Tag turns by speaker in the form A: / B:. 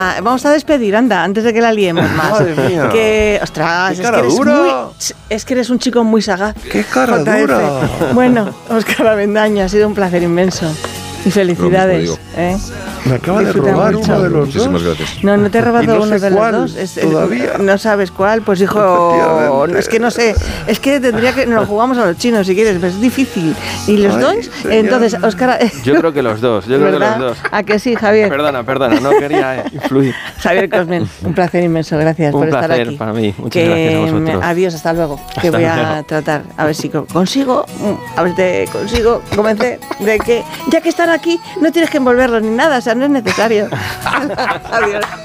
A: Vamos a despedir, anda, antes de que la liemos más.
B: Madre mía.
A: Ostras,
B: ¿Qué cara
A: es que eres un chico muy sagaz.
B: ¡Qué cara
A: JF.
B: dura!
A: Bueno, Óscar Avendaño, ha sido un placer inmenso. Y felicidades.
C: Lo mismo
B: Me acaba de
A: Disfruta
B: robar
A: mucho.
B: uno de los
C: Muchísimas
B: dos.
C: gracias.
A: No te he robado
B: Y no
A: uno
B: sé
A: de los
B: cuál
A: dos.
B: todavía.
A: No sabes cuál, pues hijo.
B: Efectivamente.
A: Es que no sé. Es que tendría que. Nos lo jugamos a los chinos si quieres, pero es difícil. ¿Y los
B: Ay,
A: dos?
B: señor.
A: Entonces, Óscar.
D: Yo creo que los dos,
A: ¿Verdad? ¿A que sí, Javier?
D: Perdona, no quería influir.
A: Javier Cosmen, un placer inmenso. Gracias por estar aquí.
D: Un placer para mí. Muchas gracias a vosotros.
A: Adiós, hasta luego. Que
D: Hasta
A: voy a
D: luego.
A: tratar. A ver si consigo. A ver, te consigo convencer de que ya que están aquí, no tienes que envolverlos ni nada. O sea, no es necesario. Adiós.